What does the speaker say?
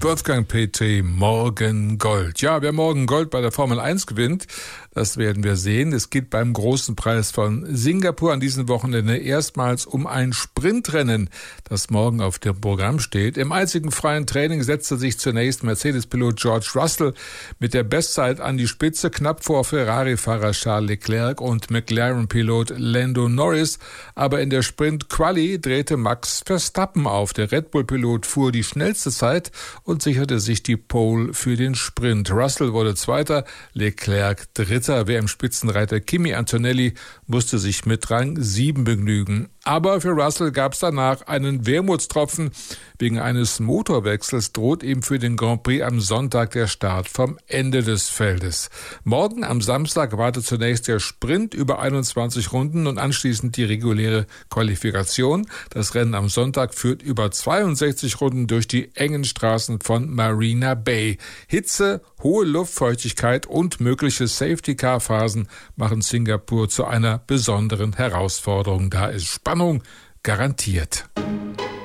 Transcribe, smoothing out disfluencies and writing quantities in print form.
Wolfgang Petri, morgen Gold. Ja, wer morgen Gold bei der Formel 1 gewinnt, das werden wir sehen. Es geht beim großen Preis von Singapur an diesem Wochenende erstmals um ein Sprintrennen, das morgen auf dem Programm steht. Im einzigen freien Training setzte sich zunächst Mercedes-Pilot George Russell mit der Bestzeit an die Spitze, knapp vor Ferrari-Fahrer Charles Leclerc und McLaren-Pilot Lando Norris. Aber in der Sprint-Quali drehte Max Verstappen auf. Der Red Bull-Pilot fuhr die schnellste Zeit und sicherte sich die Pole für den Sprint. Russell wurde Zweiter, Leclerc Dritter. Wer im Spitzenreiter Kimi Antonelli musste sich mit Rang 7 begnügen. Aber für Russell gab es danach einen Wermutstropfen. Wegen eines Motorwechsels droht ihm für den Grand Prix am Sonntag der Start vom Ende des Feldes. Morgen am Samstag wartet zunächst der Sprint über 21 Runden und anschließend die reguläre Qualifikation. Das Rennen am Sonntag führt über 62 Runden durch die engen Straßen von Marina Bay. Hitze, hohe Luftfeuchtigkeit und mögliche Safety-Car-Phasen machen Singapur zu einer besonderen Herausforderung. Da ist Spannung garantiert.